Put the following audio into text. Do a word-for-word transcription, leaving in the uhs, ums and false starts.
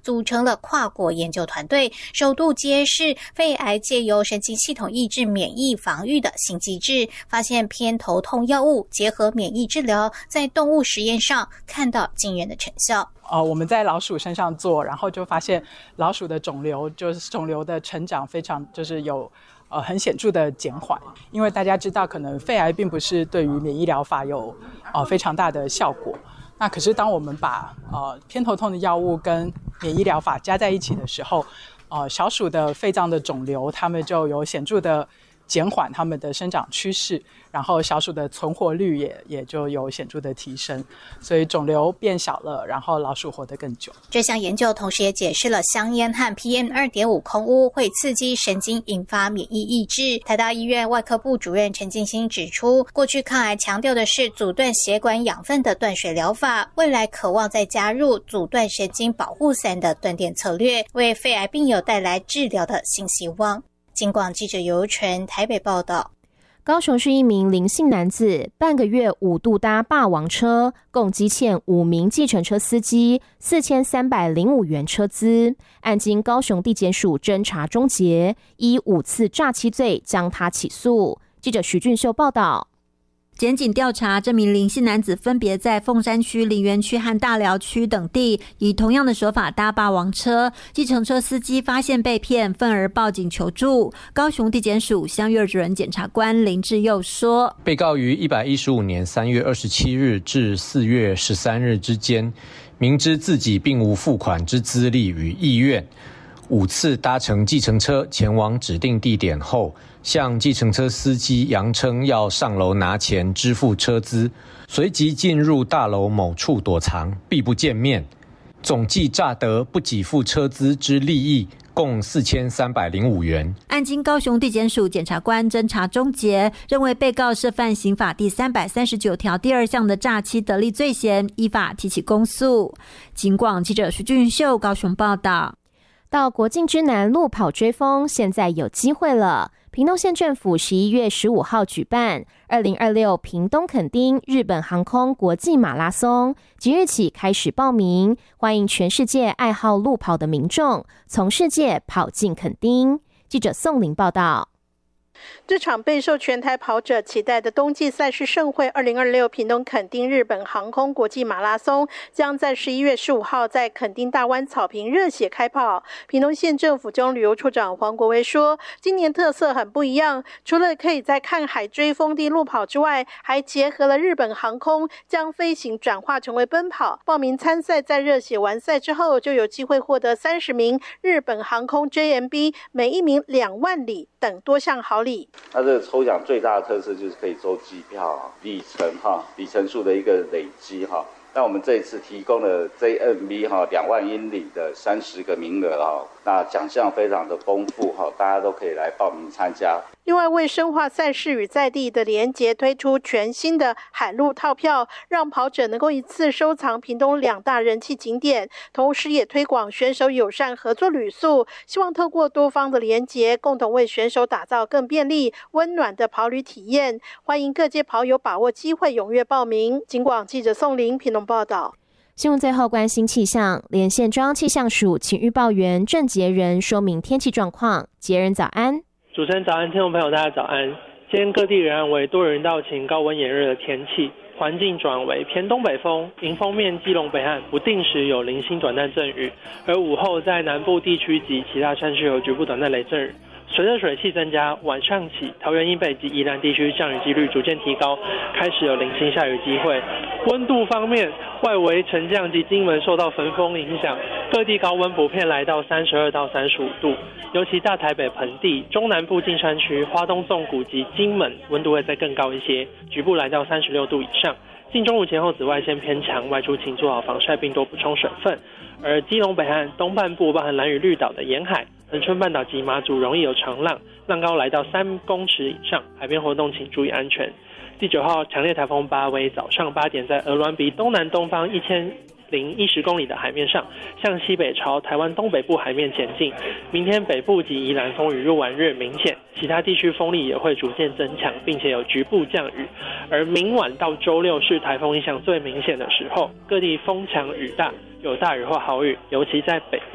组成了跨国研究团队，首度揭示肺癌借由神经系统抑制免疫防御的新机制，发现偏头痛药物结合免疫治疗，在动物实验上看到惊人的成效。 呃，我们在老鼠身上做，然后就发现老鼠的肿瘤就是肿瘤的成长非常就是有呃很显著的减缓。因为大家知道，可能肺癌并不是对于免疫疗法有呃非常大的效果。那可是当我们把呃偏头痛的药物跟免疫疗法加在一起的时候，呃小鼠的肺脏的肿瘤，它们就有显著的减缓它们的生长趋势，然后小鼠的存活率也也就有显著的提升，所以肿瘤变小了，然后老鼠活得更久。 这项研究同时也解释了香烟和 P M 二点五 空污会刺激神经，引发免疫抑制。台大医院外科部主任陈进兴指出，过去抗癌强调的是阻断血管养分的断水疗法，未来渴望再加入阻断神经保护伞的断电策略，为肺癌病友带来治疗的新希望。警广记者游纯台北报道。 高雄市一名林姓男子半个月五度搭霸王车，共积欠五名计程车司机四千三百零五元车资。案经高雄地检署侦查终结，依五次诈欺罪将他起诉。记者徐俊秀报道。 检警调查，这名林姓男子分别在凤山区、林园区和大寮区等地，以同样的手法搭霸王车。计程车司机发现被骗，愤而报警求助。高雄地检署乡域主任检察官林志佑说：“ 被告于一百一十五年三月二十七日至四月十三日之间，明知自己并无付款之资历与意愿，五次搭乘计程车前往指定地点后，向计程车司机扬称要上楼拿钱支付车资，随即进入大楼某处躲藏，避不见面，总计诈得不给付车资之利益共四千三百零五元。 案经高雄地检署检察官侦查终结，认为被告涉犯刑法第三百三十九条第二项的诈欺得利罪嫌，依法提起公诉。警广记者徐俊秀高雄报道。 到国境之南路跑追风，现在有机会了。屏东县政府十一月十五号举办二零二六屏东垦丁日本航空国际马拉松，即日起开始报名，欢迎全世界爱好路跑的民众从世界跑进垦丁。记者宋玲报道。 这场备受全台跑者期待的冬季赛事盛会二零二六屏东垦丁日本航空国际马拉松将在十一月十五号在垦丁大湾草坪热血开跑。屏东县政府中旅游处长黄国威说，今年特色很不一样，除了可以在看海追风地路跑之外，还结合了日本航空，将飞行转化成为奔跑。报名参赛在热血完赛之后，就有机会获得三十名日本航空 J M B 每一名两万里等多项好礼。 它这个抽奖最大的特色就是可以抽机票、里程哈、里程数的一个累积哈。那我们这一次提供了 J M B 哈两万英里的三十个名额哈，那奖项非常的丰富哈，大家都可以来报名参加。 另外，为深化赛事与在地的连结，推出全新的海陆套票，让跑者能够一次收藏屏东两大人气景点，同时也推广选手友善合作旅宿，希望透过多方的连结，共同为选手打造更便利、温暖的跑旅体验。欢迎各界跑友把握机会，踊跃报名。警广记者宋玲屏东报道。 新闻最后关心气象，连线中央气象署请预报员郑杰仁说明天气状况。杰仁早安。 主持人早安，听众朋友大家早安。今天各地仍然为多云到晴、高温炎热的天气，环境转为偏东北风，迎风面基隆北岸不定时有零星短暂阵雨，而午后在南部地区及其他山区有局部短暂雷阵雨。随着水汽增加，晚上起桃园以北及宜兰地区降雨几率逐渐提高，开始有零星下雨机会。温度方面，外围沉降及金门受到焚风影响，各地高温普遍来到三十二到三十五度，尤其大台北盆地、中南部近山区、花东纵谷及金门温度会再更高一些，局部来到三十六度以上。近中午前后紫外线偏强，外出请做好防晒并多补充水分。而基隆北岸东半部包含兰屿绿岛的沿海、恒春半岛及马祖容易有长浪，浪高来到三公尺以上，海边活动请注意安全。第九号强烈台风巴威早上八点在鹅銮鼻东南东方一千零一十公里的海面上，向西北朝台湾东北部海面前进。明天北部及宜兰风雨入晚日明显，其他地区风力也会逐渐增强，并且有局部降雨。而明晚到周六是台风影响最明显的时候，各地风强雨大，有大雨或豪雨，尤其在北部